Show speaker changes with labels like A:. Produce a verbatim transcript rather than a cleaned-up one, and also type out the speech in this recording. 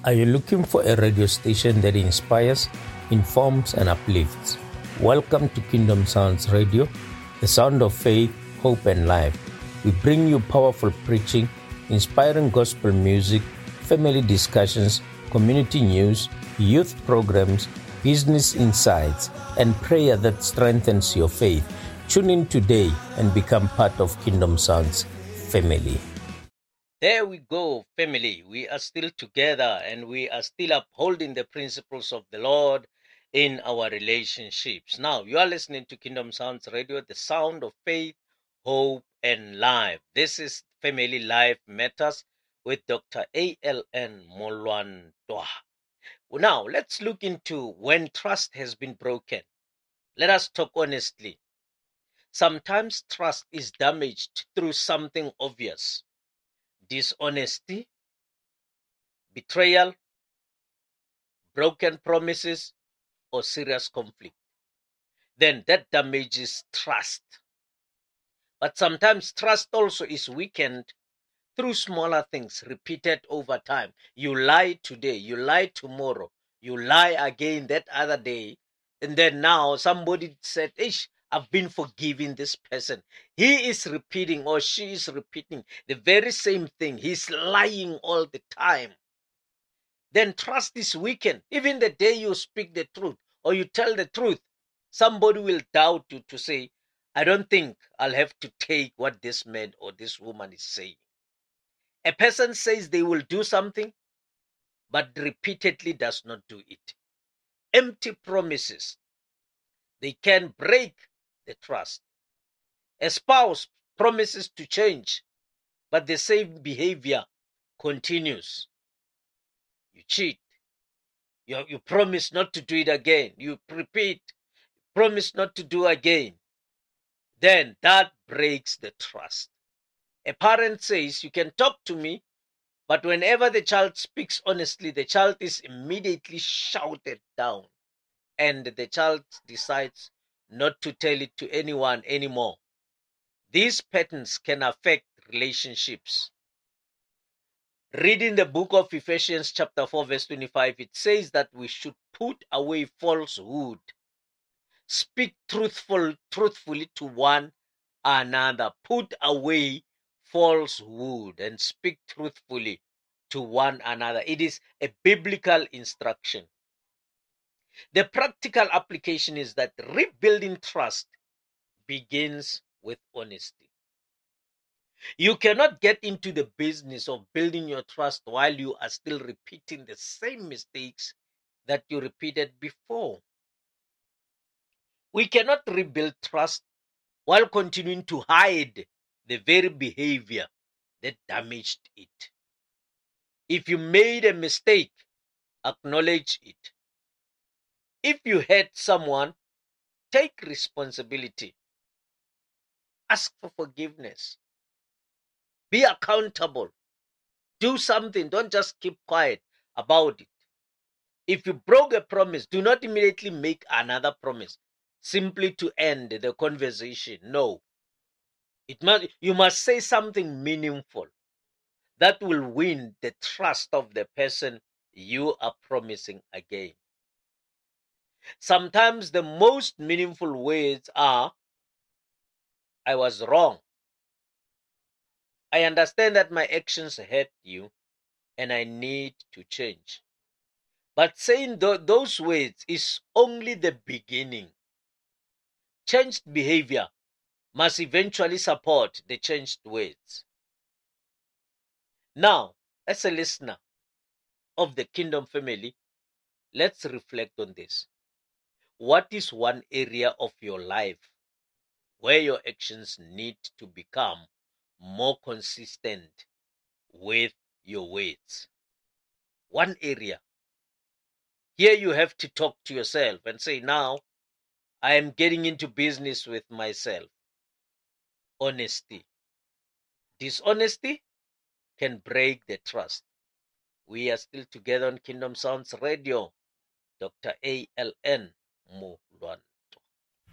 A: Are you looking for a radio station that inspires, informs, and uplifts? Welcome to Kingdom Sounds Radio, the sound of faith, hope, and life. We bring you powerful preaching, inspiring gospel music, family discussions, community news, youth programs, business insights, and prayer that strengthens your faith. Tune in today and become part of Kingdom Sounds family. There we go, family. We are still together and we are still upholding the principles of the Lord in our relationships. Now, you are listening to Kingdom Sounds Radio, the sound of faith, hope, and life. This is Family Life Matters with Doctor A L N Molwan Toa. Now, let's look into when trust has been broken. Let us talk honestly. Sometimes trust is damaged through something obvious. Dishonesty, betrayal, broken promises, or serious conflict. Then that damages trust. But sometimes trust also is weakened through smaller things repeated over time. You lie today, you lie tomorrow, you lie again that other day, and then now somebody said, Ish, I've been forgiving this person. He is repeating or she is repeating the very same thing. He's lying all the time. Then trust is weakened. Even the day you speak the truth or you tell the truth, somebody will doubt you to say, I don't think I'll have to take what this man or this woman is saying. A person says they will do something, but repeatedly does not do it. Empty promises. They can break the trust. A spouse promises to change, but the same behavior continues. You cheat. You, you promise not to do it again. You repeat, promise not to do again. Then that breaks the trust. A parent says, you can talk to me, but whenever the child speaks honestly, the child is immediately shouted down. And the child decides not to tell it to anyone anymore. These patterns can affect relationships. Reading the book of Ephesians chapter four verse twenty-five, it says that we should put away falsehood. Speak truthful, truthfully to one another. Put away falsehood and speak truthfully to one another. It is a biblical instruction. The practical application is that rebuilding trust begins with honesty. You cannot get into the business of building your trust while you are still repeating the same mistakes that you repeated before. We cannot rebuild trust while continuing to hide the very behavior that damaged it. If you made a mistake, acknowledge it. If you hurt someone, take responsibility. Ask for forgiveness. Be accountable. Do something. Don't just keep quiet about it. If you broke a promise, do not immediately make another promise simply to end the conversation. No. It must, you must say something meaningful that will win the trust of the person you are promising again. Sometimes the most meaningful words are, I was wrong. I understand that my actions hurt you and I need to change. But saying th- those words is only the beginning. Changed behavior must eventually support the changed words. Now, as a listener of the Kingdom family, let's reflect on this. What is one area of your life where your actions need to become more consistent with your words? One area. Here you have to talk to yourself and say, now I am getting into business with myself. Honesty. Dishonesty can break the trust. We are still together on Kingdom Sounds Radio. Doctor A L N Molwan